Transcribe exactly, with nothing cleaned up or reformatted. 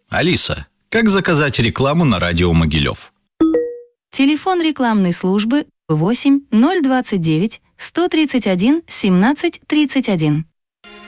Алиса, как заказать рекламу на радио Могилев? Телефон рекламной службы восемь ноль двадцать девять сто тридцать один семнадцать тридцать один.